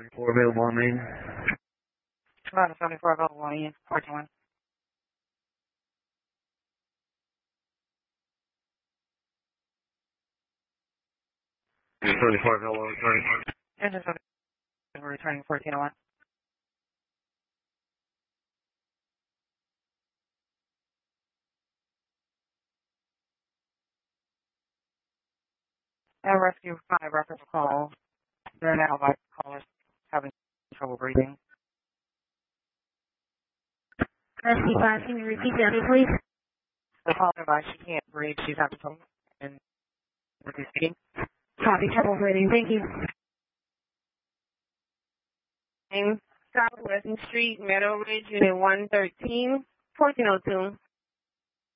74 available on main. 74 available on main, 14-1. Engine 74 available returning. Engine 74 returning 14-1. Rescue 5 reference call. They're now by callers having trouble breathing. Rescue 5, can you repeat that, please? The caller by she can't breathe. She's having trouble and with his speaking. Copy, trouble breathing. Thank you. Southwest Street, Meadow Ridge, Unit 113, 1402.